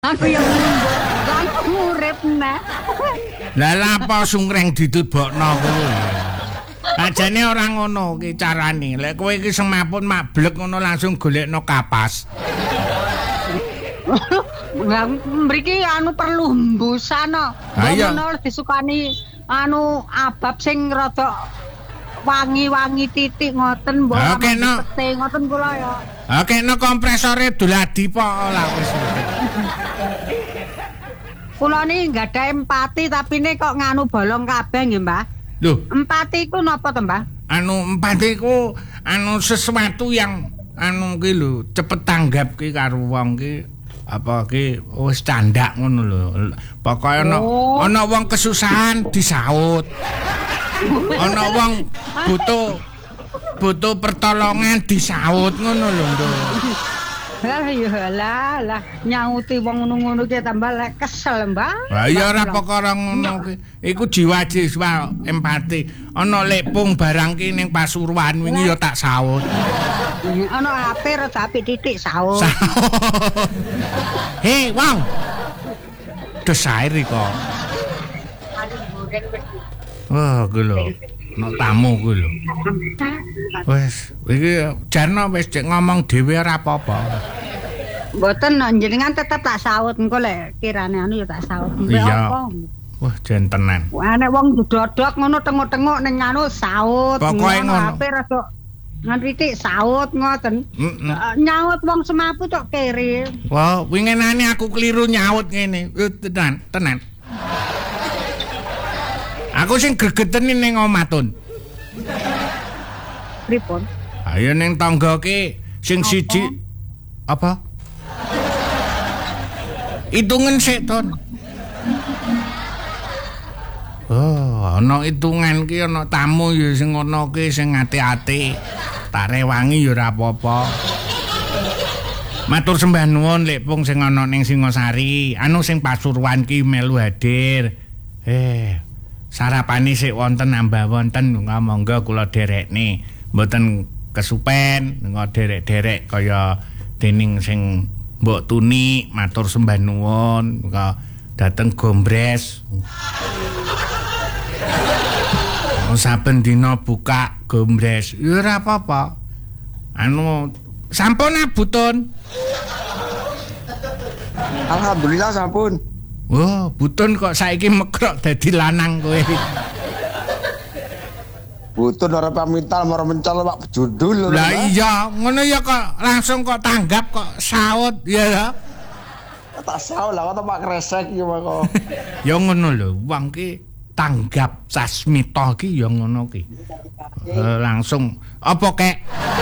Aku yang urip neh. Lah apa sungreng ditibokno kuwi? Ajane ora ngono ki carane. Lek kowe iki semaput mablek ngono langsung golekno kapas. Lah mriki perlu mbusana. Ngono disukani abab sing rada wangi-wangi titik ngoten mbok. Pete ngoten kula ya. Oke, no kompresore duladi po lah wis. Kula ni enggak ada empati tapi ini kok nganu bolong kabeh nggih, Mbah. Lho, empati ku napa to, Mbah? Empati ku sesuatu yang ki lho, cepet tanggap ki karo wong ki apa ki wis candak ngono lho. Pokoke ana wong kesusahan disaut. Ana wong butuh pertolongan disaut ngono lho, Nduk. Lah nyauti wong ngono-ngono ki tambah lek kesel, Mbah. Lah iya ora perkara ngono ki. Iku jiwa empati. Ana lepung barang ki ning Pasuruan wingi ya tak saut. Ana HP rada apik titik saut. Hei, wong. Desair kok. Wah, kuwi lho. Nek tamu kuwi lho. Wes, iki jarno wis cek ngomong dhewe ora apa-apa. Mboten jenengan tetep tak saut engko lek kirane ya tak saut. Iya. Wah, jen tenan. Wah, nek wong dodok ngono tengok-tengok ning saut. Pokoke ngono. HP rada nganti saut ngoten. Nyaut wong semapu tok kere. Wah, winginane aku keliru nyaut ngene. Tenan. Aku sing gregeten ning omatun. Pripun? Ayo ning tangga ki sing siji apa? Hitungan sik, Ton. Oh, ana hitungan ki ana tamu ya sing ngono ki sing ati-ati. Tak rewangi ya ora apa-apa. Matur sembah nuwun Lek Pung sing ana ning Singosari, sing Pasuruan ki melu hadir. Sarapane sik wonten nambah wonten monggo kula derekne. Mboten kesupen derek-derek kaya dening sing Mbok Tuni matur sembah nuwun dateng Gombres. Saben dina buka Gombres. Ya ora apa-apa. Sampun Butun. Alhamdulillah sampun. Oh, Butun kok saiki mekrok dadi lanang kowe. Butun ora pamital mara mencal Pak judul. Lah iya, ngono ya kok langsung kok tanggap kok saut ya. Tak saut lah kok Pak kresek iki kok. Ya ngono lho, wong ki tanggap sasmita ki ya ngono ki. Langsung apa kek?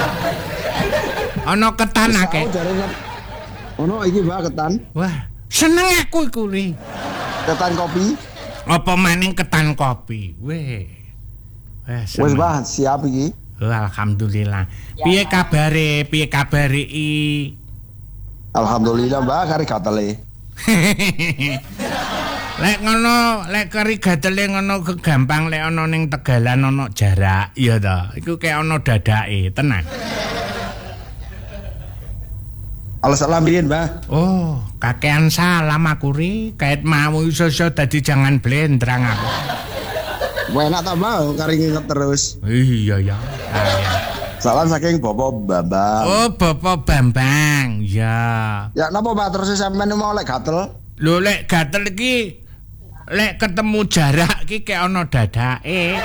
Ana ketan akeh. Ono iki Mbak ketan. Wah, seneng aku iku ri. Ketan kopi. Apa maning ketan kopi? Weh. Wes Mbah, siap iki. Alhamdulillah. Piye kabare? I? Alhamdulillah Mbah kari gatele. Lek kari gatele ngono gampang lek ana ning Tegalan ana jarak, iya ta. Iku kaya ana dadake, tenan. Salam riyen, Mbah. Oh, kakean salam aku ri, kait mau iso dadi jangan blendrang aku. Enak ta, Mbah, kari nginget terus. Iya ya. Salam saking Bapak Bambang. Oh, Bapak Bambang. Ya. Ya napa Mbah terus sampean mau lek gatel? Lho lek gatel iki lek ketemu jarak iki kaya ana dadake.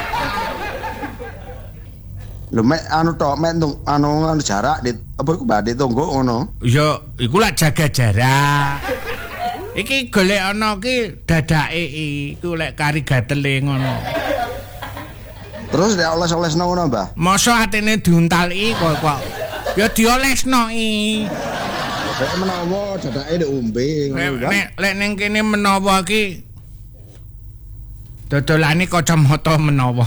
Lho mek tok mek jarak apa iku Mbah ditunggu ngono. Ya, iku lak jaga jarak. Iki golek ana ki dadake iku lek kari gatele ngono. Terus nek oles-olesno ngono, Mbah. Masa atene diuntali kok. Ya diolesno i. Lek menawa dadake diombe ngono, Mbah. Lek ning kene menawa ki dodolane kacamata menawa.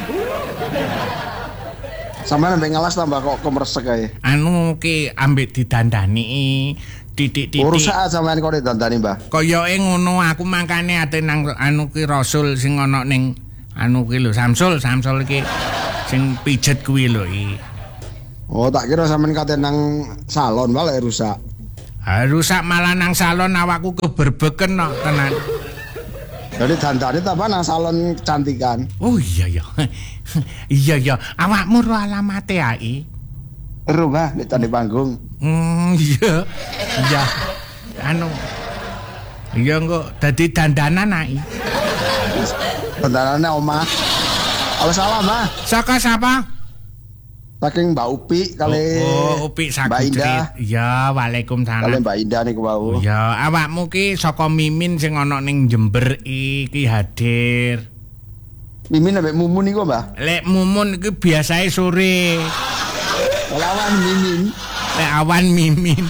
Sampeyan mbek ngalas tambah kok kemresek ae. Ki ambek didandani titik-titik. Urusan sampeyan kok didandani, Mbah. Kayake ngono aku mangkane ate nang ki Rasul sing ana ning ki lho Samsul iki sing pijet kuwi lho iki. Oh, tak kira sampeyan kate nang salon wae rusak. Rusak malah nang salon awakku keberbeken kok tenan. Jadi dandane apa nang salon kecantikan. Oh iya ya. Iya ya, awakmu ro alamate ai. Ero Mbah, nek tane panggung. Iya. Iya. Anu. Iya kok dadi dandanan ai. Dandanane omah. Halo salam, Mbah. Saka sapa? Saking Mbak Upi kali Upi Mbak Indah. Ya, waalaikumsalam. Kali Mbak Indah niku wau. Ya, awakmu ki saka Mimin sing ana ning Jember iki hadir. Mimin ambek Mumun niku, Mbah. Lek Mumun iki biasae sore. Lawan Mimin. Lek awan Mimin.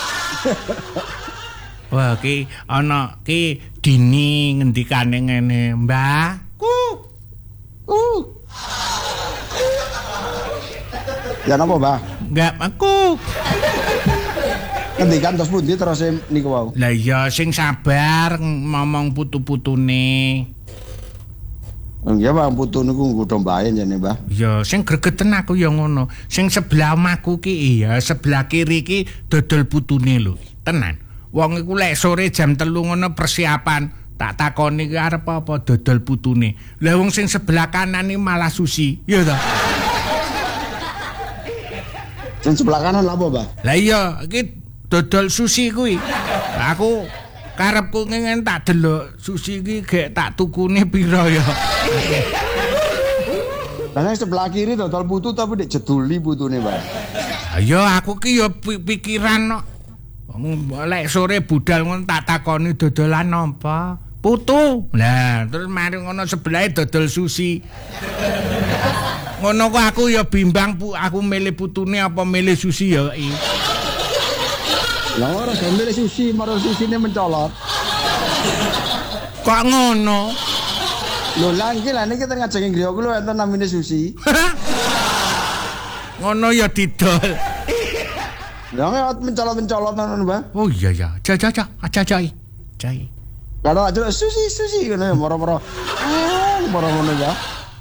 Wah, ki ana ki dini ngendikane ngene, Mbah. Ya napa, Mbah? Enggak aku. Ngendikan terus pundi terus niku wau. Lah iya sing sabar ngomong putu-putune. Nggih, Bang putu niku nggodho mbae jane, Mbah. Ya sing gregeten aku ya ngono. Sing sebelah omahku ki iya, sebelah kiri ki dodol putune lho. Tenan. Wong iku lek sore jam 3 ngono persiapan. Tak takoni ki arep apa dodol putune. Lah wong sing sebelah kanan iki malah sushi. Ya ta? Sing sebelah kanan lha apa, Mbah? Lah iya, iki dodol sushi kuwi. Aku karepku ngene tak delok sushi iki gek tak tukune pira ya. Lah sebelah kiri dodol putu tapi nek jeduli putune, Mbah. Ayo aku ki ya pikiran kok. Lek sore budal ngono tak takoni dodolan apa? Putu. Lah, terus mari ngono sebelahe dodol sushi. Ngono kok aku ya bimbang aku milih putune apa milih sushi ya. Lah ora milih sushi, marang susine mencolot. Kok ngono? Lho lah niki teng ngajeng griya kuwi enten namine sushi. Ngono ya didol. Lah mencolot-mencolot ngono, Mbah. Oh iya ya. Aja. Cai. Kalau aja sushi ngono ya moro-moro. Moro ngono ya.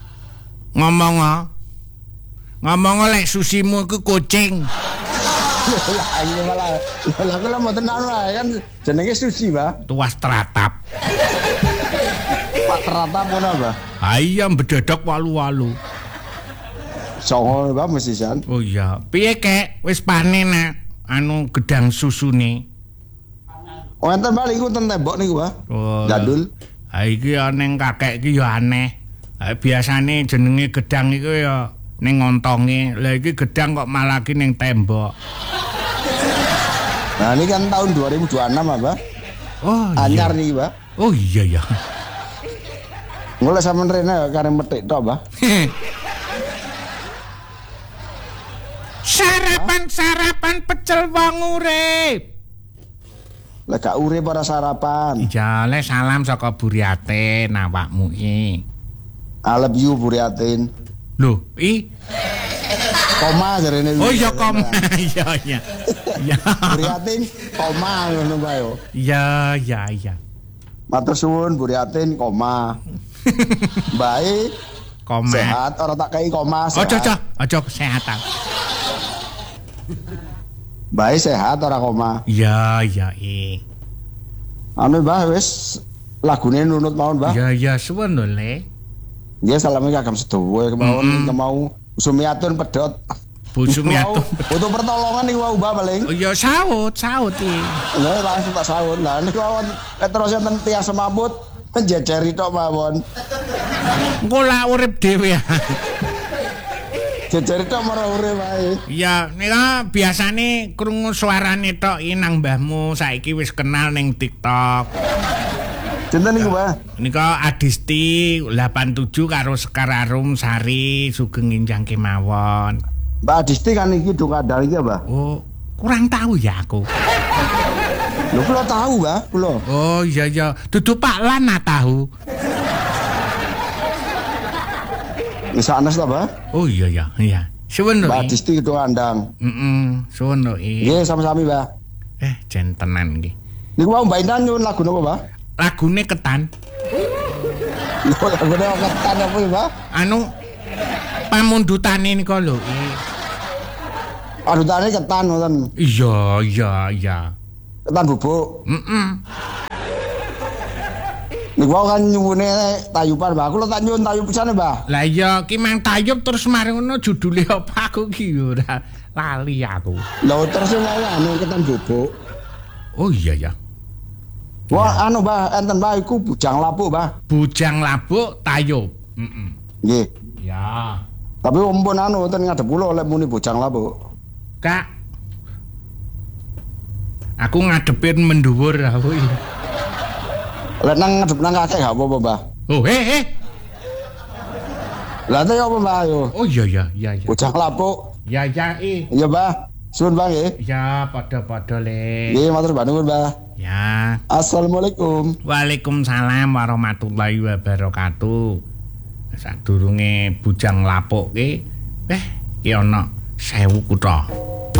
Ngomong lek susimu iku kucing. Lah iki malah kula mboten ana kan jenenge sushi, Mbah. Tuas teratap. Pak teratap ngono, Mbah. Ayam bedodok walu-walu. Songo, Mbah mesti san. Oh iya. Piye kek? Wis panen anu gedang susune. Oh enten bali iku ten tembok niku, Mbah. Oh. Jadul. Ha iki ning kakek iki ya aneh. Biasane jenenge gedang iku ya ning ngontonge. Lah iki gedang kok malah ki ning tembok. Nah ini kan tahun 2026, Mbah. Oh iya. Anyar nih, Mbah. Oh iya ya. Mulai sampean rene kareng metik tok, Mbah. Sarapan pecel wong urip. Lah gak urip para sarapan. Iya, le salam saka Buriatin awakmu iki. I love you Buriatin. Lho, koma jarene. Oh iya koma. Iya. Ya. Buriatin koma ngono bae yo. Iya. Matur suwun Buriatin koma. Baik. Koma. Sehat ora tak kei koma. Aja kesehatan. Baik sehat ora koma. Iya. Anu Mbah wis lagune nunut mawon, Mbah. Iya, suwun lho, Le. Nggih salame kagem sedowo kemawon kemau Sumiatun pedhot. Bu Sumiatun. Butuh pertolongan niku wau Mbah paling. Oh iya saut iki. Lah langsung tak saut. Lah niku awon terus enten tiyang semaput menjejeri tok mawon. Engko lak urip dhewe. Jejeri tok marang urip wae. Iya, nika biasane krungu suarane tok nang mbahmu saiki wis kenal ning TikTok. Sinten niku, Mbah? Nika Adisti 87 karo Sekar Arum Sari Sugeng Injang kemawon. Mbak Adisti kan iki do kadal iki, Mbah. Oh, kurang tahu ya aku. Lho kula tahu, Mbah, kula. Oh iya. Dudu Pak Lana tahu. Wis anes ta, Mbah? Oh iya. Suwun lho. Mbak Adisti do kandang. Suwun lho. Nggih, sami-sami, Mbah. Jen tenan iki. Niku mau Mbak Intan nyuwun lagu napa, Mbah? Lagune Ketan. Lho lagune Ketan apa, Mbah? Anu pamundutane nika lho. Adutane Ketan ngoten. Iya. Ketan bubuk. Heeh. Niku kan nyuwune tayuban, Mbah. Kula tak nyuwun tayub pisane, Mbah. Lah iya ki mang tayub terus mari ngono judule apa aku ki ora lali aku. Lah terus anu ketan bubuk. Oh iya ya. Wah, anu Mbah, enten Mbah iku bujang lapuk, Mbah. Bujang labuk tayub. Heeh. Nggih. Ya. Tapi umpun anu wonten ngadep kula oleh muni bujang lapuk. Kak. Aku ngadepin mendhuwur aku. Lek nang ngadep nang kakek gak apa-apa, Mbah. Oh, Lah teh apa, Mbah yo? Oh iya. Bujang lapuk. Ya. Iya, Mbah. Suwun, Mbah nggih. Ya, padha-padha le. Nggih, matur nuwun, Mbah. Ya. Assalamualaikum. Waalaikumsalam warahmatullahi wabarakatuh. Sadurunge bujang lapuk ki, ki ana 1000 kutha.